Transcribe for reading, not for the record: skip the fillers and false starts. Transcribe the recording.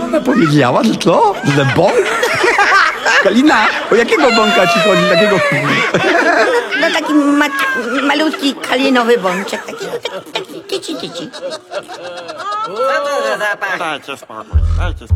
Ona powiedziała, że co? Że bąk? Kalina, o jakiego bąka ci chodzi? Takiego... No taki malutki kalinowy bączek, taki tyci. Dajcie spokój, dajcie spokój.